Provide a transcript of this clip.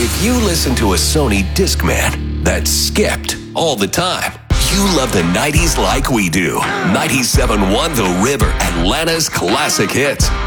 If you listen to a Sony Discman that skipped all the time, you love the 90s like we do. 97.1 The River, Atlanta's classic hits.